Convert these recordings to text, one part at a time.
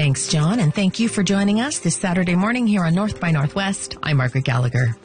Thanks, John, and thank you for joining us this Saturday morning here on North by Northwest. I'm Margaret Gallagher.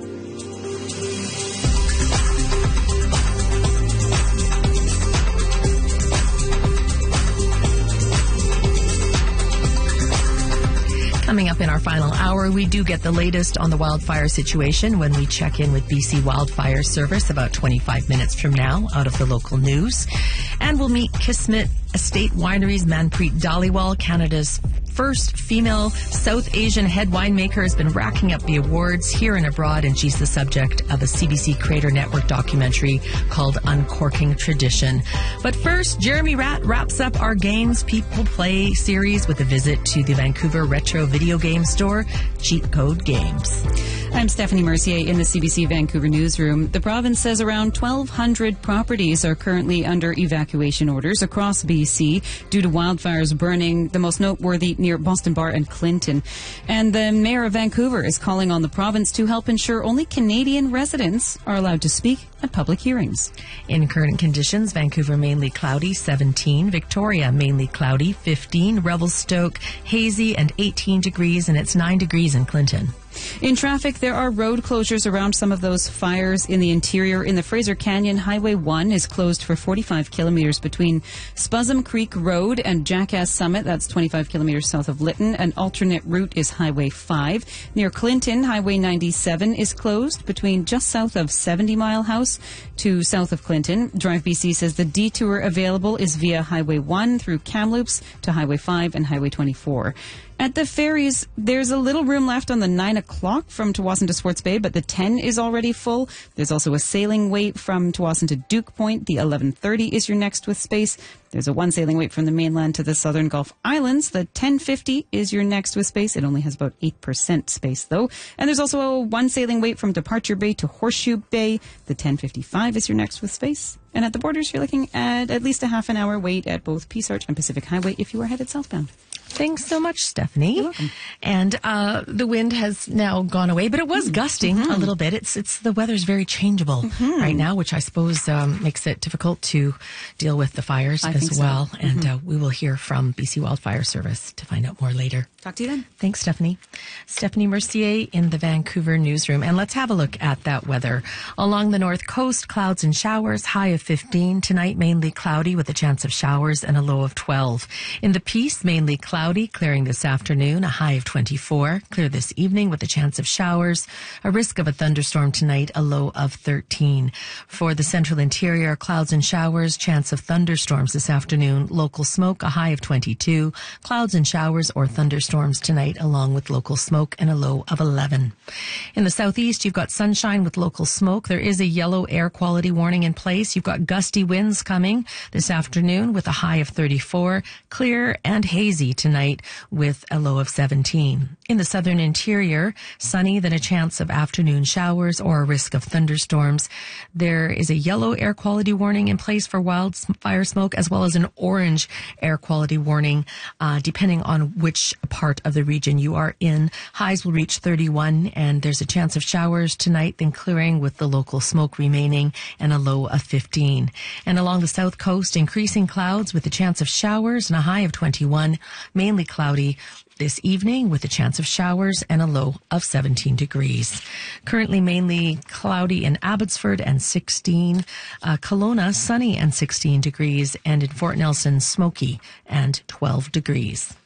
Coming up in our final hour, we do get the latest on the wildfire situation when we check in with BC Wildfire Service about 25 minutes from now out of the local news. And we'll meet Kismet Estate Winery's Manpreet Dhaliwal, Canada's first female South Asian head winemaker, has been racking up the awards here and abroad, and she's the subject of a CBC Creator Network documentary called Uncorking Tradition. But first, Jeremy Ratt wraps up our Games People Play series with a visit to the Vancouver retro video game store, Cheat Code Games. I'm Stephanie Mercier in the CBC Vancouver newsroom. The province says around 1,200 properties are currently under evacuation orders across BC due to wildfires burning, the most noteworthy near Boston Bar and Clinton. And the mayor of Vancouver is calling on the province to help ensure only Canadian residents are allowed to speak at public hearings. In current conditions, Vancouver mainly cloudy, 17. Victoria mainly cloudy, 15. Revelstoke hazy and 18 degrees, and it's 9 degrees in Clinton. In traffic, there are road closures around some of those fires in the interior. In the Fraser Canyon, Highway 1 is closed for 45 kilometers between Spuzzum Creek Road and Jackass Summit. That's 25 kilometers south of Lytton. An alternate route is Highway 5. Near Clinton, Highway 97 is closed between just south of 70 Mile House to south of Clinton. Drive BC says the detour available is via Highway 1 through Kamloops to Highway 5 and Highway 24. At the ferries, there's a little room left on the 9 o'clock from Tsawwassen to Swartz Bay, but the 10 is already full. There's also a sailing wait from Tsawwassen to Duke Point. The 11:30 is your next with space. There's a one sailing wait from the mainland to the Southern Gulf Islands. The 10:50 is your next with space. It only has about 8% space, though. And there's also a one sailing wait from Departure Bay to Horseshoe Bay. The 10:55 is your next with space. And at the borders, you're looking at least a half an hour wait at both Peace Arch and Pacific Highway if you are headed southbound. Thanks so much, Stephanie. You're welcome. And the wind has now gone away, but it was gusting a little bit. It's the weather's very changeable right now, which I suppose makes it difficult to deal with the fires as well. So. And we will hear from BC Wildfire Service to find out more later. Talk to you then. Thanks, Stephanie. Stephanie Mercier in the Vancouver newsroom. And let's have a look at that weather. Along the north coast, clouds and showers, high of 15. Tonight, mainly cloudy with a chance of showers and a low of 12. In the Peace, mainly cloudy, clearing this afternoon, a high of 24. Clear this evening with a chance of showers, a risk of a thunderstorm tonight, a low of 13. For the central interior, clouds and showers, chance of thunderstorms this afternoon, local smoke, a high of 22. Clouds and showers or thunderstorms tonight, along with local smoke, and a low of 11. In the southeast, you've got sunshine with local smoke. There is a yellow air quality warning in place. You've got gusty winds coming this afternoon with a high of 34. Clear and hazy tonight with a low of 17. In the southern interior, sunny, then a chance of afternoon showers or a risk of thunderstorms. There is a yellow air quality warning in place for wildfire smoke, as well as an orange air quality warning, depending on which part of the region you are in. Highs will reach 31, and there's a chance of showers tonight, then clearing with the local smoke remaining, and a low of 15. And along the south coast, increasing clouds with a chance of showers and a high of 21, mainly cloudy this evening with a chance of showers and a low of 17 degrees. Currently mainly cloudy in Abbotsford and 16. Kelowna, sunny and 16 degrees. And in Fort Nelson, smoky and 12 degrees.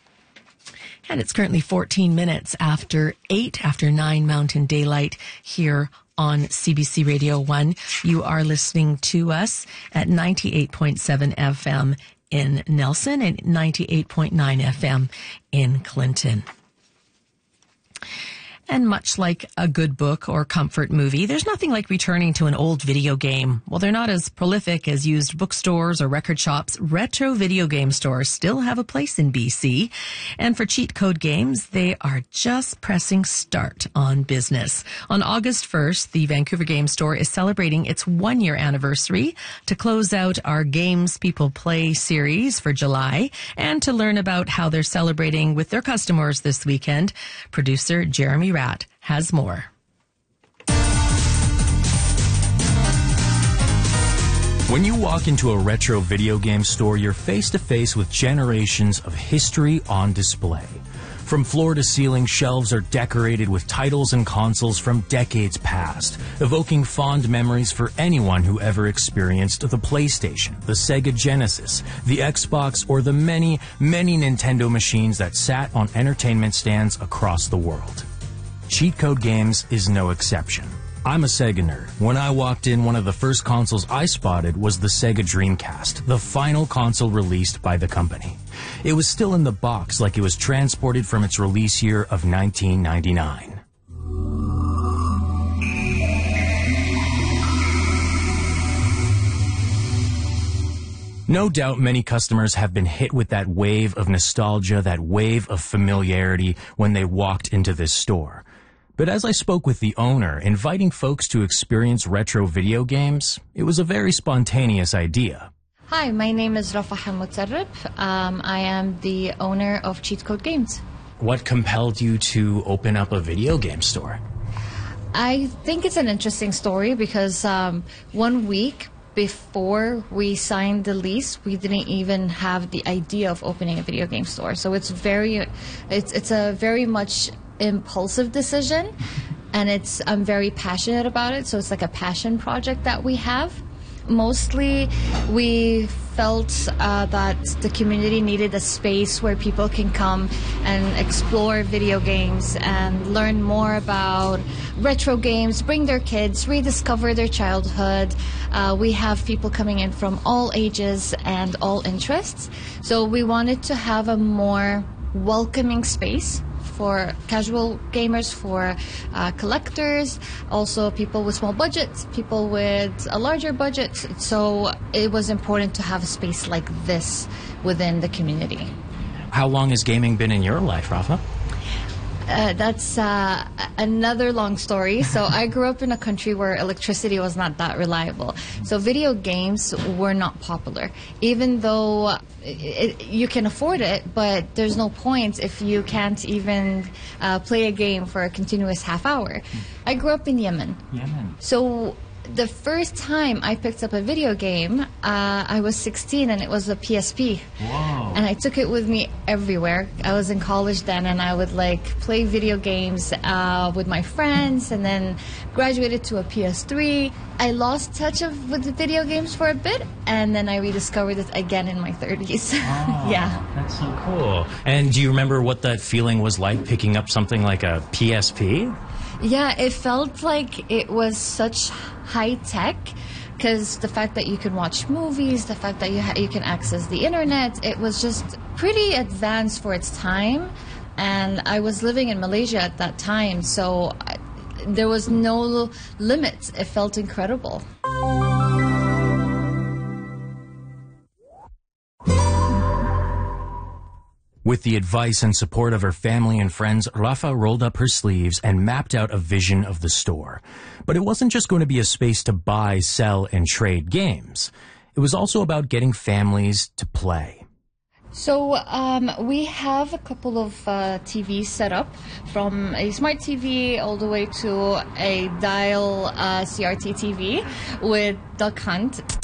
And it's currently 14 minutes after 9 Mountain Daylight here on CBC Radio 1. You are listening to us at 98.7 FM in Nelson and 98.9 FM in Clinton. And much like a good book or comfort movie, there's nothing like returning to an old video game. While they're not as prolific as used bookstores or record shops, retro video game stores still have a place in BC. And for Cheat Code Games, they are just pressing start on business. On August 1st, the Vancouver Game Store is celebrating its 1-year anniversary. To close out our Games People Play series for July and to learn about how they're celebrating with their customers this weekend, producer Jeremy Ratt has more. When you walk into a retro video game store, you're face to face with generations of history on display. From floor to ceiling, shelves are decorated with titles and consoles from decades past, evoking fond memories for anyone who ever experienced the PlayStation, the Sega Genesis, the Xbox, or the many, many Nintendo machines that sat on entertainment stands across the world. Cheat Code Games is no exception. I'm a Sega nerd. When I walked in, one of the first consoles I spotted was the Sega Dreamcast, the final console released by the company. It was still in the box, like it was transported from its release year of 1999. No doubt many customers have been hit with that wave of nostalgia, that wave of familiarity when they walked into this store. But as I spoke with the owner, inviting folks to experience retro video games, it was a very spontaneous idea. Hi, my name is Rafa Mutarrib. I am the owner of Cheat Code Games. What compelled you to open up a video game store? I think it's an interesting story because 1 week before we signed the lease, we didn't even have the idea of opening a video game store. So it's a very much impulsive decision, and I'm very passionate about it. So it's like a passion project that we have. Mostly, we felt that the community needed a space where people can come and explore video games and learn more about retro games, bring their kids, rediscover their childhood. We have people coming in from all ages and all interests. So we wanted to have a more welcoming space for casual gamers, for collectors, also people with small budgets, people with a larger budget. So it was important to have a space like this within the community. How long has gaming been in your life, Rafa? That's another long story. So I grew up in a country where electricity was not that reliable. So video games were not popular. Even though you can afford it, but there's no point if you can't even play a game for a continuous half hour. I grew up in Yemen. So the first time I picked up a video game, I was 16 and it was a PSP. Whoa. And I took it with me everywhere. I was in college then and I would play video games with my friends, and then graduated to a PS3. I lost touch with the video games for a bit, and then I rediscovered it again in my 30s. Oh, yeah. That's so cool. And do you remember what that feeling was like picking up something like a PSP? Yeah, it felt like it was such high tech, because the fact that you can watch movies, the fact that you can access the internet, it was just pretty advanced for its time. And I was living in Malaysia at that time, so there was no limits. It felt incredible. With the advice and support of her family and friends, Rafa rolled up her sleeves and mapped out a vision of the store. But it wasn't just going to be a space to buy, sell, and trade games. It was also about getting families to play. So we have a couple of TVs set up, from a smart TV all the way to a dial CRT TV with Duck Hunt.